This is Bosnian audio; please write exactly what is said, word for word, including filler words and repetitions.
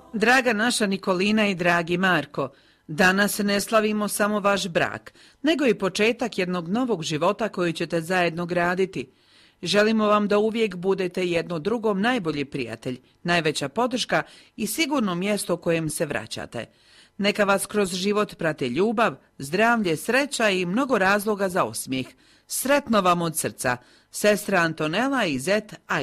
Draga naša Nikolina i dragi Marko, danas ne slavimo samo vaš brak, nego i početak jednog novog života koji ćete zajedno graditi. Želimo vam da uvijek budete jedno drugom najbolji prijatelj, najveća podrška i sigurno mjesto kojem se vraćate. Neka vas kroz život prate ljubav, zdravlje, sreća i mnogo razloga za osmijeh. Sretno vam od srca, sestra Antonela i zet Ajda.